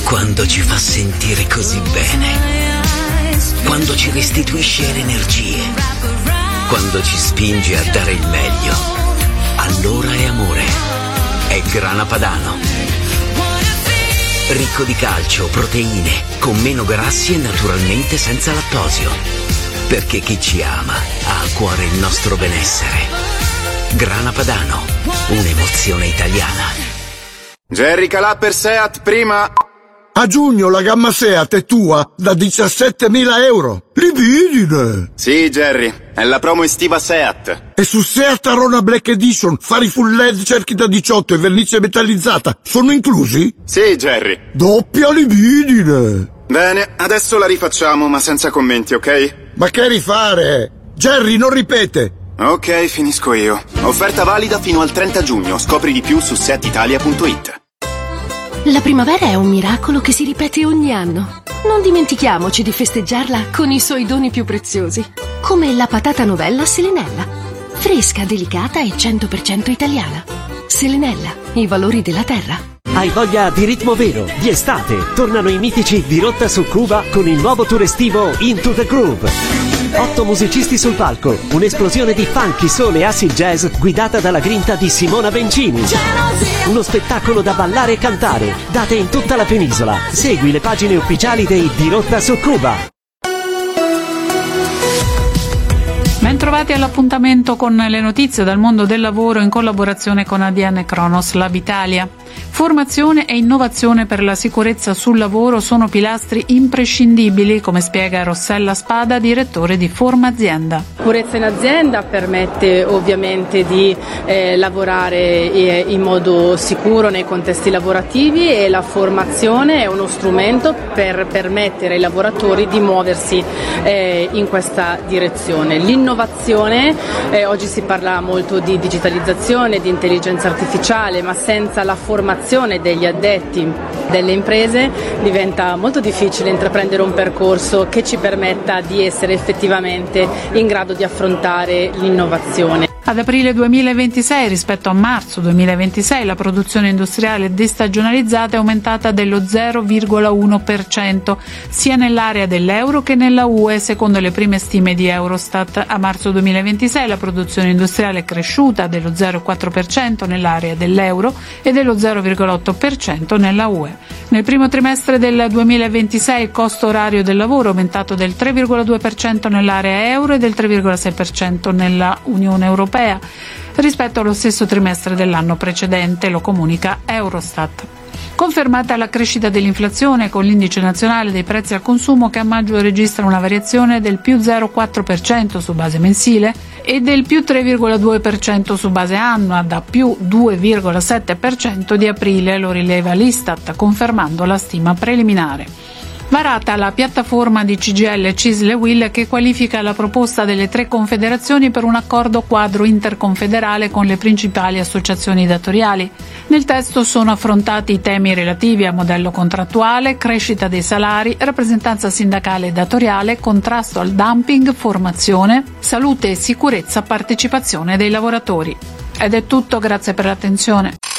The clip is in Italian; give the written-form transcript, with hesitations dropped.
quando ci fa sentire così bene, quando ci restituisce le energie, quando ci spinge a dare il meglio, allora è amore. È Grana Padano. Ricco di calcio, proteine, con meno grassi e naturalmente senza lattosio. Perché chi ci ama ha a cuore il nostro benessere. Grana Padano, un'emozione italiana. Jerry Calà per Seat, prima. A giugno la gamma Seat è tua da 17.000 euro. Libidine! Sì, Jerry, è la promo estiva Seat. E su Seat Arona Black Edition, fari full LED, cerchi da 18 e vernice metallizzata sono inclusi? Sì, Jerry. Doppia libidine! Bene, adesso la rifacciamo, ma senza commenti, ok? Ma che rifare? Jerry, non ripete! Ok, finisco io. Offerta valida fino al 30 giugno. Scopri di più su seatitalia.it. La primavera è un miracolo che si ripete ogni anno. Non dimentichiamoci di festeggiarla con i suoi doni più preziosi, come la patata novella Selenella. Fresca, delicata e 100% italiana. Selenella, i valori della terra. Hai voglia di ritmo vero, di estate? Tornano i mitici di Rotta su Cuba con il nuovo tour estivo Into the Groove. 8 musicisti sul palco, un'esplosione di funky, soul e acid jazz guidata dalla grinta di Simona Bencini. Uno spettacolo da ballare e cantare, date in tutta la penisola. Segui le pagine ufficiali dei Di Rotta su Cuba. Bentrovati all'appuntamento con le notizie dal mondo del lavoro in collaborazione con ADN Kronos Lab Italia. Formazione e innovazione per la sicurezza sul lavoro sono pilastri imprescindibili, come spiega Rossella Spada, direttore di Forma Azienda. Sicurezza in azienda permette ovviamente di lavorare in modo sicuro nei contesti lavorativi, e la formazione è uno strumento per permettere ai lavoratori di muoversi in questa direzione. L'innovazione, oggi si parla molto di digitalizzazione, di intelligenza artificiale, ma senza la formazione degli addetti delle imprese diventa molto difficile intraprendere un percorso che ci permetta di essere effettivamente in grado di affrontare l'innovazione. Ad aprile 2026 rispetto a marzo 2026 la produzione industriale destagionalizzata è aumentata dello 0,1% sia nell'area dell'euro che nella UE. Secondo le prime stime di Eurostat, a marzo 2026 la produzione industriale è cresciuta dello 0,4% nell'area dell'euro e dello 0,8% nella UE. Nel primo trimestre del 2026 il costo orario del lavoro è aumentato del 3,2% nell'area euro e del 3,6% nella Unione Europea rispetto allo stesso trimestre dell'anno precedente, lo comunica Eurostat. Confermata la crescita dell'inflazione con l'indice nazionale dei prezzi al consumo che a maggio registra una variazione del più 0,4% su base mensile e del più 3,2% su base annua, da più 2,7% di aprile, lo rileva l'Istat, confermando la stima preliminare. Varata la piattaforma di CGIL, CISL e UIL che qualifica la proposta delle 3 confederazioni per un accordo quadro interconfederale con le principali associazioni datoriali. Nel testo sono affrontati i temi relativi a modello contrattuale, crescita dei salari, rappresentanza sindacale e datoriale, contrasto al dumping, formazione, salute e sicurezza, partecipazione dei lavoratori. Ed è tutto, grazie per l'attenzione.